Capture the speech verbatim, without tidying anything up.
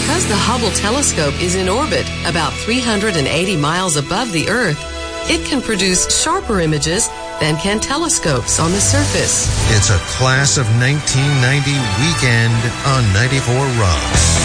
Because the Hubble telescope is in orbit about three hundred eighty miles above the Earth, it can produce sharper images than can telescopes on the surface. It's a Class of nineteen ninety weekend on ninety-four Rock.